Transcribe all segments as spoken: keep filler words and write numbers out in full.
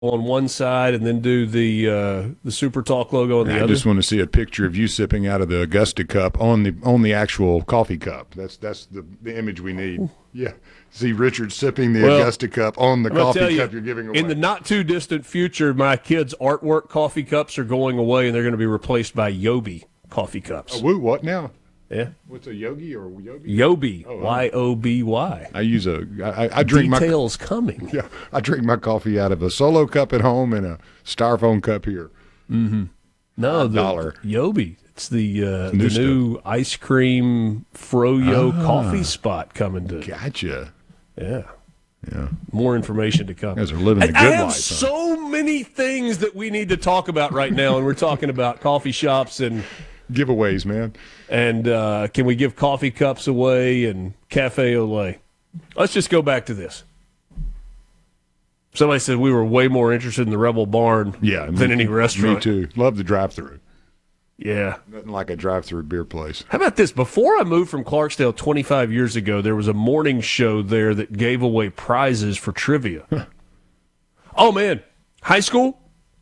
on one side and then do the uh, the Super Talk logo on the I other? just want to see a picture of you sipping out of the Augusta cup on the on the actual coffee cup. That's that's the, the image we need. Yeah. See Richard sipping the Well, Augusta cup on the I'm gonna coffee tell you, cup you're giving away. in the not too distant future, my kids' artwork coffee cups are going away, and they're going to be replaced by Yobi coffee cups. Oh, woo, what now? Yeah, What's a yogi or yobi? Yobi, Oh, Y O B Y. I use a I, I drink Details my coming. yeah I drink my coffee out of a Solo cup at home and a styrofoam cup here. Mm-hmm. No, the dollar. Yobi. It's the uh, New the new ice cream froyo Ah. coffee spot coming to. Gotcha. Yeah. Yeah. More information to come. You guys are living the I, good I have life. huh? so many things that we need to talk about right now, and we're talking about coffee shops and Giveaways, man. and uh, can we give coffee cups away and cafe au lait? Let's just go back to this. Somebody said we were way more interested in the Rebel Barn Yeah, than me, any restaurant. Me too. Love the drive-through. Yeah. Nothing like a drive-through beer place. How about this? Before I moved from Clarksdale twenty-five years ago, there was a morning show there that gave away prizes for trivia. Oh, man. High school?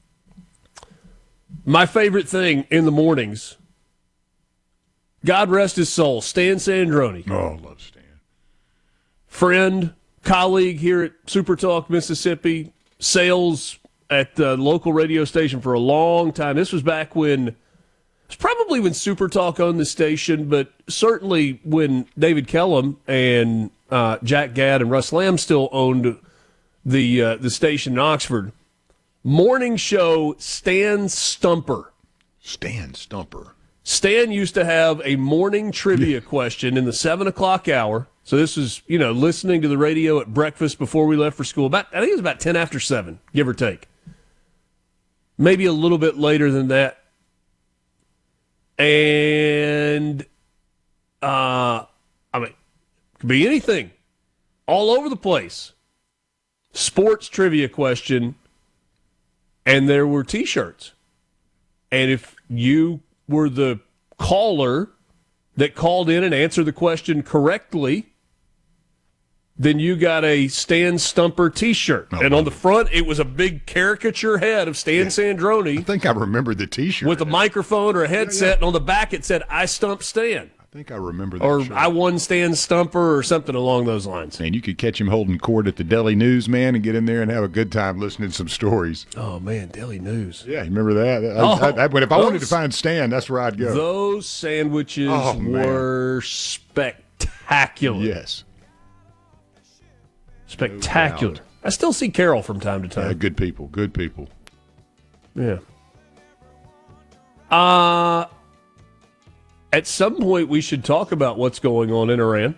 My favorite thing in the mornings, God rest his soul, Stan Sandroni. Oh, love Stan. Friend, colleague here at Super Talk Mississippi, sales at the local radio station for a long time. This was back when, it's probably when Super Talk owned the station, but certainly when David Kellum and uh, Jack Gadd and Russ Lamb still owned the uh, the station in Oxford. Morning show, Stan Stumper. Stan Stumper. Stan used to have a morning trivia question in the seven o'clock hour. So this was, you know, listening to the radio at breakfast before we left for school. About I think it was about ten after seven, give or take. Maybe a little bit later than that. And uh, I mean, it could be anything, all over the place. Sports trivia question, and there were T-shirts. And if you were the caller that called in and answered the question correctly, then you got a Stan Stumper T-shirt. Oh, and on the front, it was a big caricature head of Stan Sandroni. I think I remember the T-shirt. With a microphone or a headset, yeah, yeah. and on the back it said, I stumped Stan. I think I remember that Or shirt. I won Stan Stumper or something along those lines. And you could catch him holding court at the Daily News, man, and get in there and have a good time listening to some stories. Oh, man, Daily News. Yeah, you remember that? I, Oh, I, I, but if I those- wanted to find Stan, that's where I'd go. Those sandwiches Oh, man. were spectacular. Yes. Spectacular. No doubt. I still see Carol from time to Yeah, time. good people. Good people. Yeah. Uh, at some point, we should talk about what's going on in Iran.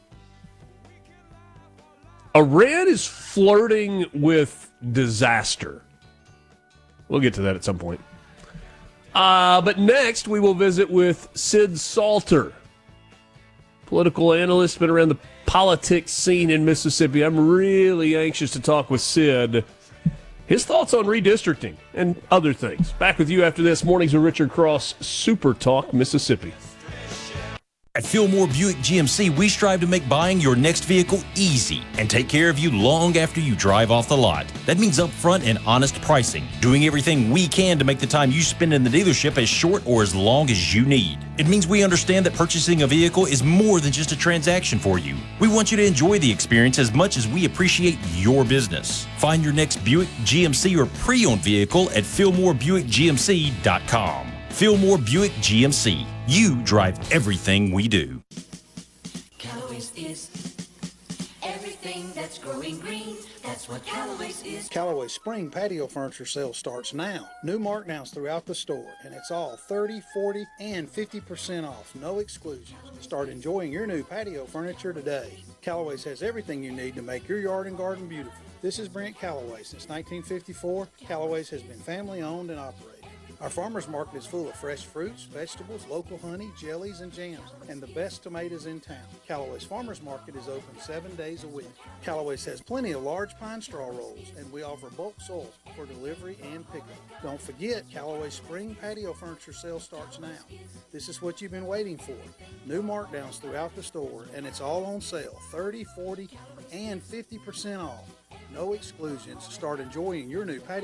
Iran is flirting with disaster. We'll get to that at some point. Uh, but next, we will visit with Sid Salter, political analyst, been around the politics scene in Mississippi. I'm really anxious to talk with Sid. His thoughts on redistricting and other things. Back with you after this. Mornings with Richard Cross, Super Talk, Mississippi. At Fillmore Buick G M C, we strive to make buying your next vehicle easy and take care of you long after you drive off the lot. That means upfront and honest pricing, doing everything we can to make the time you spend in the dealership as short or as long as you need. It means we understand that purchasing a vehicle is more than just a transaction for you. We want you to enjoy the experience as much as we appreciate your business. Find your next Buick, G M C, or pre-owned vehicle at Fillmore Buick G M C dot com. Fillmore Buick G M C. You drive everything we do. Callaway's is everything that's growing green. That's what Callaway's is. Callaway Spring Patio Furniture Sale starts now. New markdowns throughout the store, and it's all thirty, forty, and fifty percent off. No exclusions. Start enjoying your new patio furniture today. Callaway's has everything you need to make your yard and garden beautiful. This is Brent Callaway. Since nineteen fifty-four, Callaway's has been family owned and operated. Our farmers market is full of fresh fruits, vegetables, local honey, jellies, and jams, and the best tomatoes in town. Callaway's Farmers Market is open seven days a week. Callaway's has plenty of large pine straw rolls, and we offer bulk soils for delivery and pickup. Don't forget, Callaway's Spring Patio Furniture Sale starts now. This is what you've been waiting for. New markdowns throughout the store, and it's all on sale, thirty, forty, and fifty percent off. no exclusions. Start enjoying your new patio